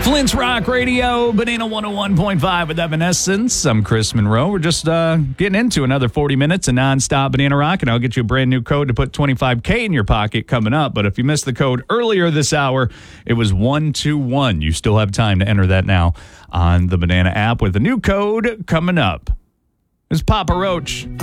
Flint's Rock Radio, Banana 101.5 with Evanescence. I'm Chris Monroe. We're just getting into another 40 minutes of nonstop Banana Rock, and I'll get you a brand new code to put $25K in your pocket coming up. But if you missed the code earlier this hour, it was 121. You still have time to enter that now on the Banana app with a new code coming up. It's Papa Roach.